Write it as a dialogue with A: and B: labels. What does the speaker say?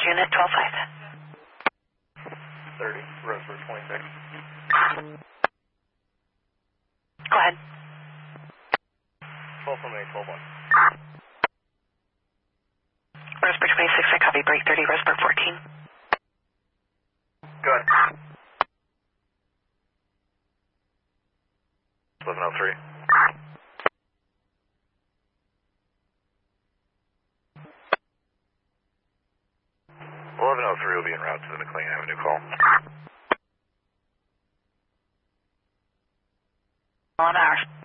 A: unit 12-5.
B: 30, Roseburg 26.
A: Go ahead.
B: 12 from 8, 12 1.
A: Roseburg 26, I copy. Break 30, Roseburg 14.
B: Good. 1103. 1103 will be en route to the McLean Avenue call.
A: On hours.